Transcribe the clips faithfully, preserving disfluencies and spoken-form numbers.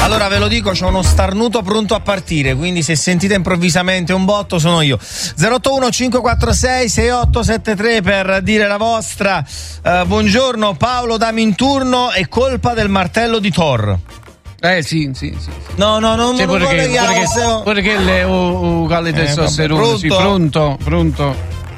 Allora ve lo dico, c'ho uno starnuto pronto a partire, quindi se sentite improvvisamente un botto sono io. zero otto uno cinque quattro sei sei otto sette tre per dire la vostra. Uh, buongiorno Paolo da Minturno, è colpa del martello di Thor. Eh sì, sì, sì. No, no, non cioè, me lo colleghiamo. Perché, perché le o, o calle testosterone, eh, sì, pronto, pronto.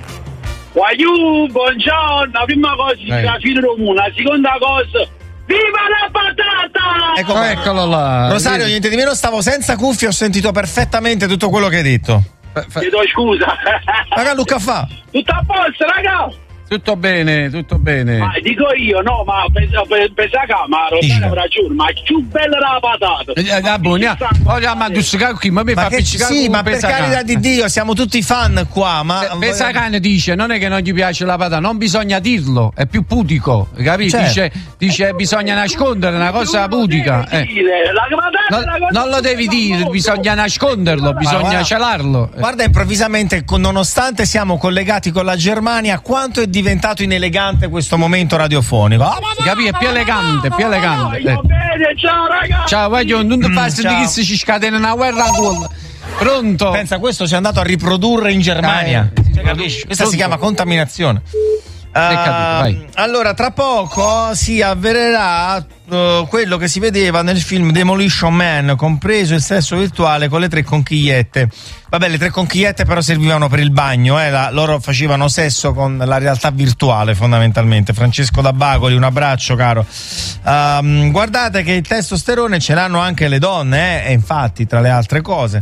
Guaiù, buongiorno, la prima cosa è la fine comune, la seconda cosa, viva la patata! Ecco, oh, eccolo là. Rosario, niente di meno, stavo senza cuffie, ho sentito perfettamente tutto quello che hai detto. Ti do scusa. Raga, Luca fa. Tutto a posto, raga? Tutto bene, tutto bene. Ma dico io, no, ma pensa che ma Rosario avrà ragione, ma è più bella la patata. Eh, eh, buona. Ora ma tu sai qui, ma mi fa appiccicare. Sì, ma per carità di Dio, siamo tutti fan qua, ma Pesacane dice, non è che non gli piace la patata, non bisogna dirlo, è più pudico, capisci? Certo. Dice, dice bisogna nascondere una cosa pudica. Eh. Non, non lo devi dire, bisogna nasconderlo, bisogna guarda, celarlo. Guarda, improvvisamente, nonostante siamo collegati con la Germania, quanto è diventato inelegante questo momento radiofonico. Capì? È più elegante, più elegante. Eh. Bene, ciao ragazzi. Ciao, voglio non ti fai sentire che si scatena una guerra ancora. Pronto? Pensa, questo si è andato a riprodurre in Germania. Eh, cioè, capisci? Questa pronto. si chiama contaminazione. Uh, vai. Allora, tra poco si avvererà uh, quello che si vedeva nel film Demolition Man, compreso il sesso virtuale con le tre conchigliette. Vabbè, le tre conchigliette però servivano per il bagno, eh, la, loro facevano sesso con la realtà virtuale fondamentalmente. Francesco da Bacoli, un abbraccio caro. Um, guardate che il testosterone ce l'hanno anche le donne, eh, e infatti tra le altre cose.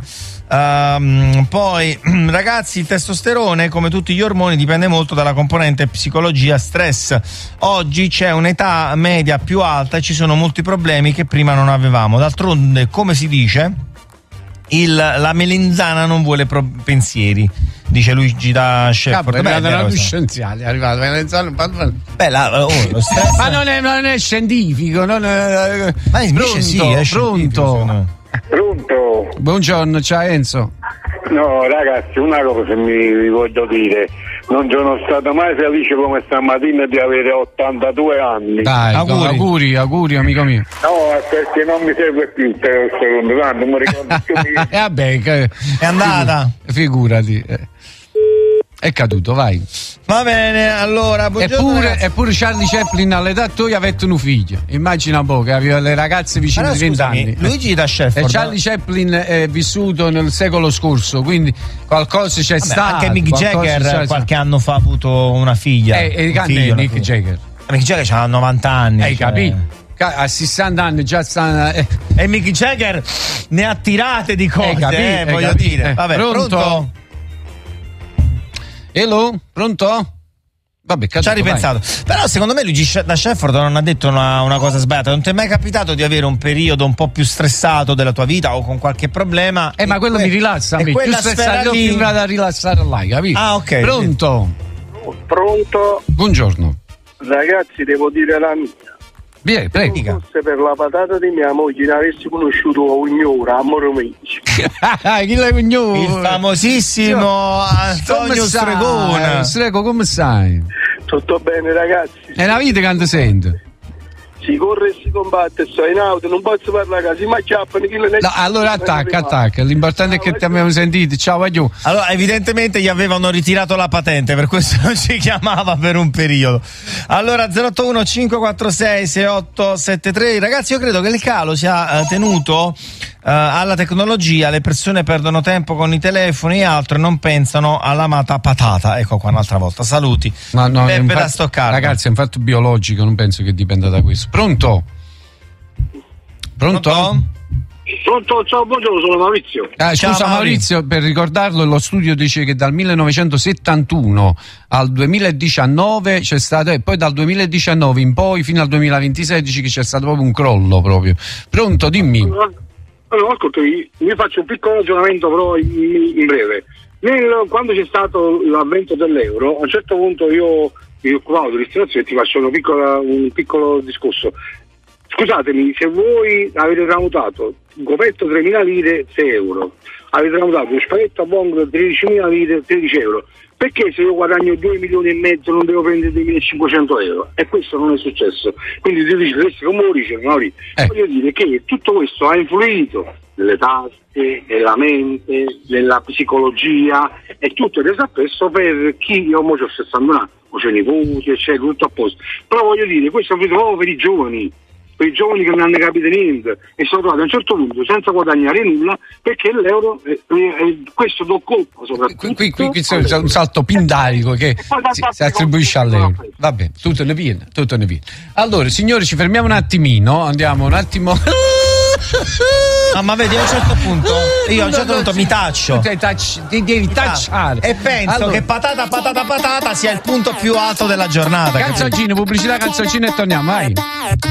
Um, poi ragazzi, il testosterone come tutti gli ormoni dipende molto dalla componente psicologia stress. Oggi c'è un'età media più alta e ci sono molti problemi che prima non avevamo. D'altronde, come si dice, il, la melenzana non vuole pro- pensieri, dice Luigi da Sheffield. È arrivato una scienziale, è arrivato melenzana. Beh, la, oh, lo stress. Ma non è, non è scientifico, non è, ma invece pronto, sì, è pronto. Pronto? Buongiorno, ciao Enzo. No, ragazzi, una cosa mi, vi voglio dire. Non sono stato mai felice come stamattina di avere ottantadue anni. Dai, auguri, no, auguri, auguri, amico mio. No, è perché non mi serve più il secondo, tanto mi ricordo più. E vabbè, che... è andata. Figurati. È caduto, vai. Va bene, allora, eppure, eppure Charlie Chaplin all'età tua aveva un figlio. Immagina un po' che aveva le ragazze vicine ai trenta anni. Luigi da Sheffield. E Charlie Chaplin è vissuto nel secolo scorso, quindi qualcosa c'è Vabbè, stato. Anche Mick Jagger c'è qualche anno fa ha avuto una figlia. E eh, eh, Mick figlia. Jagger. Mick Jagger ha novanta anni. Hai cioè... capito? A sessanta anni già sta. Eh. E Mick Jagger ne ha tirate di cose, capito, eh, voglio capito. dire. Vabbè, pronto? pronto? Hello? Pronto? Vabbè, ci ha ripensato. Vai. Però secondo me Luigi da Sheffield non ha detto una, una cosa sbagliata. Non ti è mai capitato di avere un periodo un po' più stressato della tua vita o con qualche problema? Eh, ma quello que- mi rilassa a me. Più stressato lì... più vado a rilassare là, capito? Ah, ok. Pronto? Pronto? Buongiorno. Ragazzi, devo dire la mia. Bien, prego. Se non fosse per la patata di mia moglie ne avessi conosciuto Ugnora a Moromici. Chi l'hai Ugnora? Il famosissimo Antonio Stregone. Strego, come stai? Tutto bene, ragazzi. È una vita che ti sente. Si corre e si combatte, sto in auto, non posso parlare, si macchiappano. No, allora attacca, attacca. L'importante è che ti abbiamo sentito. Ciao, Aglio. Allora, evidentemente gli avevano ritirato la patente, per questo non si chiamava per un periodo. Allora, zero otto uno cinque quattro sei sei otto sette tre. Ragazzi, io credo che il calo sia uh, tenuto uh, alla tecnologia. Le persone perdono tempo con i telefoni e altro e non pensano all'amata patata. Ecco qua un'altra volta. Saluti. Ma no, Beppe infatti, da Stoccarda. Ragazzi, è un fatto biologico, non penso che dipenda da questo. Pronto? Pronto? Pronto? Pronto, ciao, buongiorno, sono Maurizio. Ah, Ciao, scusa Maurizio, per ricordarlo, lo studio dice che dal millenovecentosettantuno al duemiladiciannove c'è stato, e poi dal duemiladiciannove in poi fino al duemilaventisei dice che c'è stato proprio un crollo proprio. Pronto, dimmi. Allora, ascolta, vi faccio un piccolo ragionamento però in, in breve. Nel, quando c'è stato l'avvento dell'euro, a un certo punto io mi occupavo di ristorazione e ti faccio una piccola, un piccolo discorso. scusatemi, se voi avete tramutato un coperto tremila lire, sei euro, avete tramutato un spaghetto a vongole tredicimila lire, tredici euro, perché se io guadagno due milioni e mezzo non devo prendere duemilacinquecento euro? E questo non è successo. Quindi tu dici, questo come lo dice, Mauri? Eh. Voglio dire che tutto questo ha influito nelle tasche, nella mente, nella psicologia, e tutto è reso a questo per chi, io mo c'ho sessanta anni, o c'è nipoti, eccetera, tutto a posto. Però voglio dire, questo è proprio per i giovani, per i giovani che non hanno capito niente e sono trovati a un certo punto senza guadagnare nulla perché l'euro è, è, questo do colpo soprattutto. Qui, qui, qui c'è un salto pindarico che si, si attribuisce all'euro. Vabbè, tutto ne viene, tutto ne viene. Allora, signori, ci fermiamo un attimino, andiamo un attimo. No, ma vedi, a un certo punto io a un certo punto mi taccio, ti devi tacciare e penso allora, che patata patata patata sia il punto più alto della giornata. Canzoncine, pubblicità, canzoncine e torniamo, vai.